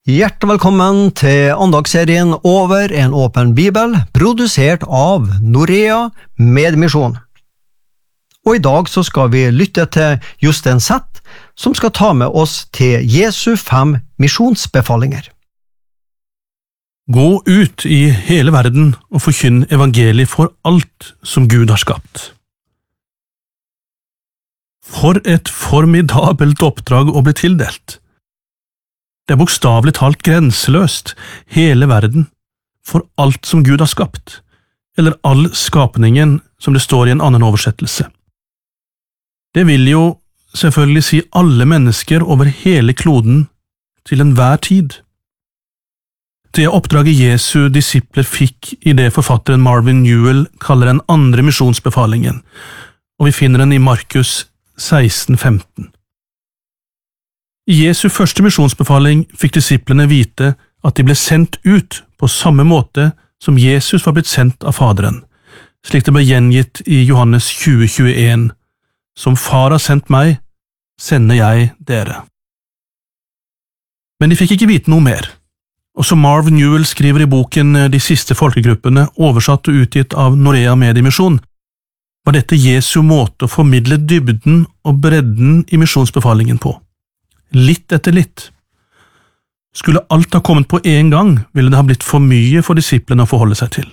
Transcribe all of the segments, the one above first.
Hjertelig velkommen til andagsserien Over en åpen bibel, produsert av Norea Medmisjon. Og i dag så skal vi lytte til Jostein Seth, som skal ta med oss til Jesu 5 misjonsbefalinger. Gå ut i hele verden og forkynn evangeliet for alt som Gud har skapt. For et formidabelt oppdrag å bli tildelt. Det er bokstavelig talt grenseløst, hele verden, for alt som Gud har skapt, eller all skapningen, som det står i en annen oversettelse. Det vil jo selvfølgelig si alle mennesker over hele kloden til enhver tid. Det oppdraget Jesu disipler fikk i det forfatteren Marvin Newell kaller den andre misjonsbefalingen, og vi finner den i Markus 16:15. I Jesu første misjonsbefaling fikk disiplene vite at de ble sendt ut på samme måte som Jesus var blitt sendt av Faderen, slik det ble gjengitt i Johannes 20:21. Som Far har sendt meg, sender jeg dere. Men de fikk ikke vite noe mer, og som Marvin Newell skriver i boken De siste folkegruppene, oversatt og utgitt av Norea Medmisjon, var dette Jesu måte å formidle dybden og bredden i misjonsbefalingen på. Litt etter litt. Skulle alt ha kommet på en gang, ville det ha blitt for mye for disiplene å forholde seg til.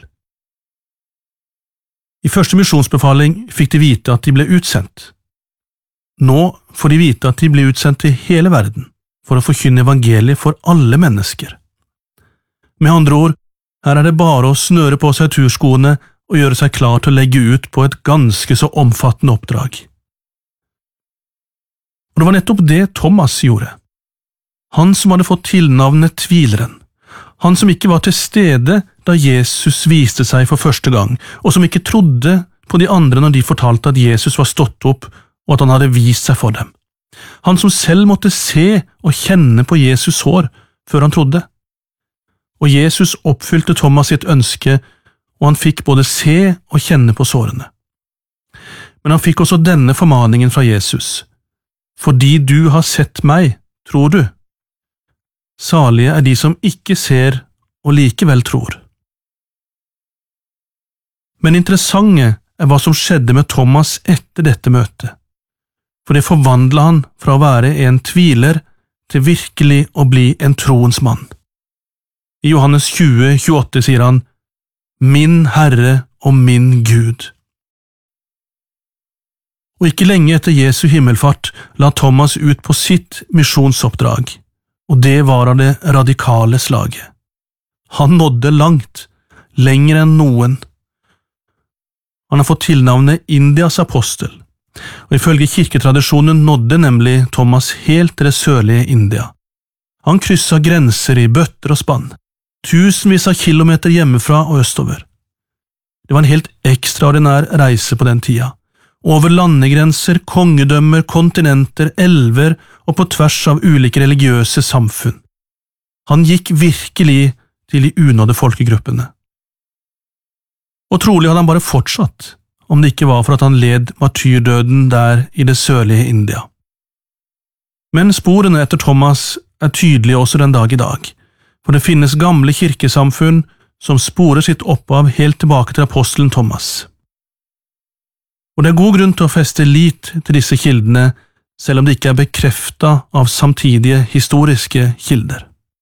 I første misjonsbefaling fikk de vite at de ble utsendt. Nå får de vite at de ble utsendt til hele verden, for å forkynne evangeliet for alle mennesker. Med andre ord, her er det bare å snøre på seg turskoene og gjøre seg klar til å legge ut på et ganske så omfattende oppdrag. Og det var nettopp det Thomas gjorde. Han som hadde fått tilnavnet Tvileren. Han som ikke var til stede da Jesus viste seg for første gang, og som ikke trodde på de andre når de fortalte at Jesus var stått opp og at han hadde vist seg for dem. Han som selv måtte se og kjenne på Jesus sår før han trodde. Og Jesus oppfylte Thomas sitt ønske, og han fikk både se og kjenne på sårene. Men han fikk også denne formaningen fra Jesus. Fordi du har sett meg, tror du. Salige er de som ikke ser og likevel tror. Men interessante er hva som skjedde med Thomas etter dette møtet, for det forvandlet han fra å være en tviler til virkelig å bli en troens mann. I Johannes 20:28 sier han, «Min Herre og min Gud». Og ikke lenge etter Jesu himmelfart la Thomas ut på sitt misjonsoppdrag, og det var av det radikale slaget. Han nådde langt, lenger enn noen. Han har fått tilnavnet Indias apostel, og ifølge kirketradisjonen nådde nemlig Thomas helt til det sørlige India. Han krysset grenser i bøtter og spann, tusenvis av kilometer hjemmefra og østover. Det var en helt ekstraordinær reise på den tida. Over landegrenser, kongedømmer, kontinenter, elver og på tvers av ulike religiøse samfunn. Han gikk virkelig til de unådde folkegruppene. Og trolig hadde han bare fortsatt, om det ikke var for at han led martyrdøden der i det sørlige India. Men sporene etter Thomas er tydelige også den dag i dag, for det finnes gamle kirkesamfunn som sporer sitt opphav helt tilbake til apostelen Thomas. Og det er god grunn til å feste lit til disse kildene, selv om det ikke er bekreftet av samtidige historiske kilder.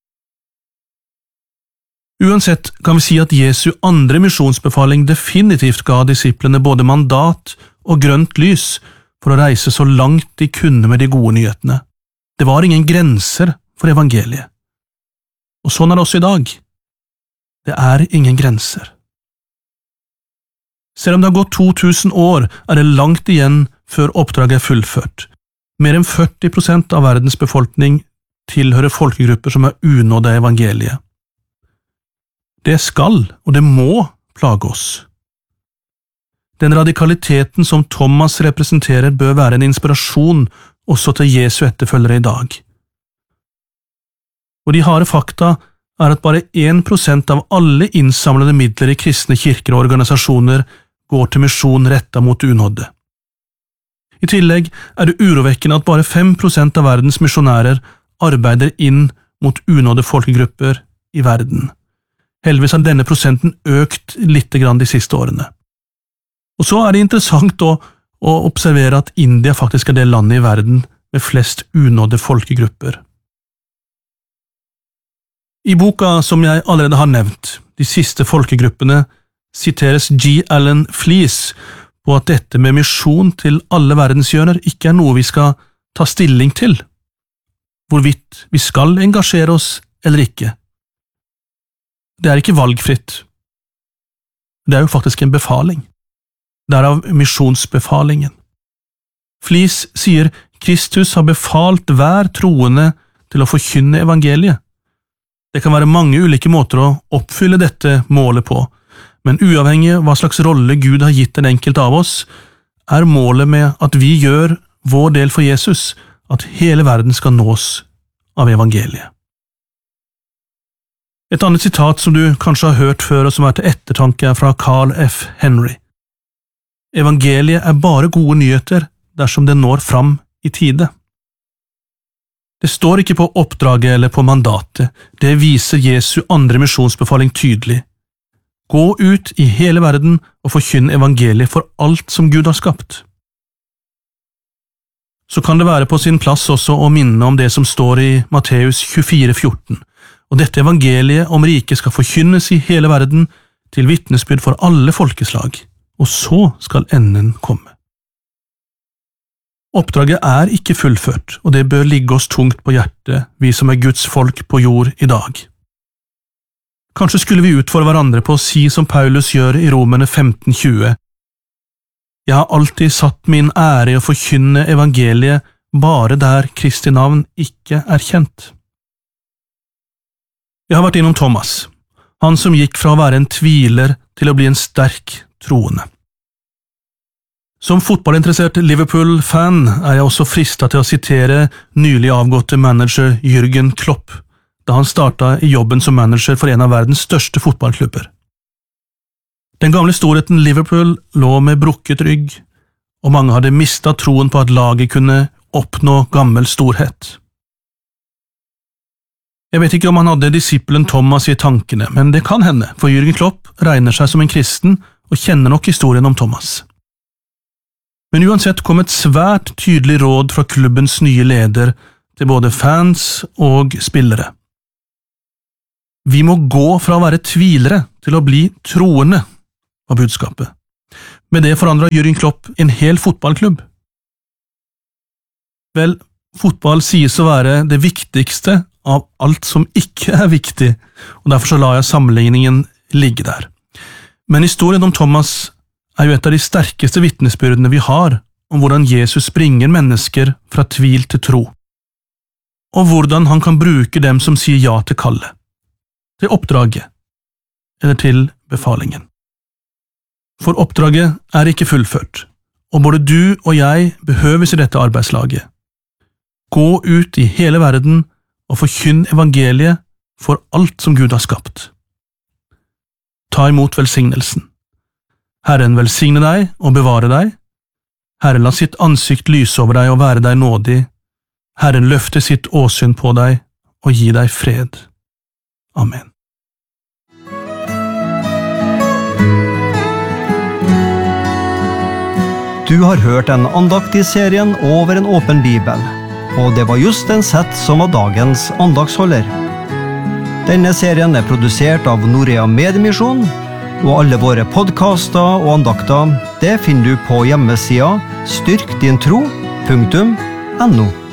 Uansett kan vi si at Jesu andre misjonsbefaling definitivt ga disiplene både mandat og grønt lys for å reise så langt de kunne med de gode nyhetene. Det var ingen grenser for evangeliet. Og sånn er det også i dag. Det er ingen grenser. Selv om det har gått 2000 år, er det langt igjen før oppdraget er fullført. Mer enn 40% av verdens befolkning tilhører folkegrupper som er unådde av evangeliet. Det skal, og det må, plage oss. Den radikaliteten som Thomas representerer bør være en inspirasjon også til Jesu etterfølgere i dag. Og de harde fakta er at bare 1% av alle innsamlede midler i kristne kirker og organisasjoner går til misjon rettet mot unådde. I tillegg er det urovekkende at bare 5% av verdens misjonærer arbeider inn mot unådde folkegrupper i verden. Heldigvis har denne prosenten økt litt grann de siste årene. Og så det interessant å observere at India faktisk det landet i verden med flest unådde folkegrupper. I boka som jeg allerede har nevnt, De siste folkegruppene, siteres G. Allen Fleece på at dette med misjon til alle verdenshjørner ikke noe vi skal ta stilling til, hvorvidt vi skal engasjere oss eller ikke. Det ikke valgfritt. Det jo faktisk en befaling. Derav misjonsbefalingen. Fleece sier Kristus har befalt hver troende til å forkynne evangeliet. Det kan være mange ulike måter å oppfylle dette målet på, men uavhengig av hva slags rolle Gud har gitt den enkelte av oss, målet med at vi gjør vår del for Jesus, at hele verden skal nås av evangeliet. Et annet sitat som du kanskje har hørt før og som til ettertanke fra Carl F. Henry. Evangeliet bare gode nyheter dersom det når fram i tide. Det står ikke på oppdraget eller på mandatet, det viser Jesu andre misjonsbefaling tydelig. Gå ut i hele verden og forkynn evangeliet for alt som Gud har skapt. Så kan det være på sin plass også å minne om det som står i Matteus 24,14, og dette evangeliet om riket skal forkynnes i hele verden til vitnesbyrd for alle folkeslag, og så skal enden komme. Oppdraget ikke fullført, og det bør ligge oss tungt på hjertet, vi som Guds folk på jord i dag. Kanskje skulle vi utfordre hverandre på å si som Paulus gjør i Romerne 15,20. Jeg har alltid satt min ære i å forkynne evangeliet bare der Kristi navn ikke kjent. Jeg har vært innom Thomas, han som gikk fra å være en tviler til å bli en sterk troende. Som fotballinteressert Liverpool-fan jeg også fristet til å sitere nylig avgåtte manager Jürgen Klopp, da han startet i jobben som manager for en av verdens største fotballklubber. Den gamle storheten Liverpool lå med brukket rygg, og mange hadde mistet troen på at laget kunne oppnå gammel storhet. Jeg vet ikke om han hadde disippelen Thomas i tankene, men det kan hende, for Jürgen Klopp regner seg som en kristen og kjenner nok historien om Thomas. Men uansett kom et svært tydelig råd fra klubbens nye leder til både fans og spillere. Vi må gå fra å være tvilere til å bli troende, var budskapet. Med det forandret Jürgen Klopp en hel fotballklubb. Vel, fotball sies å være det viktigste av alt som ikke viktig, og derfor så la jeg sammenligningen ligge der. Men historien om Thomas jo et av de sterkeste vitnesbyrdene vi har om hvordan Jesus bringer mennesker fra tvil til tro, og hvordan han kan bruke dem som sier ja til kallet, til oppdraget, eller til befalingen. For oppdraget ikke fullført, og både du og jeg behøves i dette arbeidslaget. Gå ut i hele verden og forkynn evangeliet for alt som Gud har skapt. Ta imot velsignelsen. Herren velsigne deg og bevare deg. Herren la sitt ansikt lyse over deg og være deg nådig. Herren løfte sitt åsyn på deg og gi deg fred. Amen. Du har hørt en andakt i serien Over en åpen bibel, og det var just en sett som var dagens andaktsholder. Denne serien produsert av Norea Mediemisjon, og alle våre podcaster og andakter, det finner du på hjemmesida styrkdintro.no.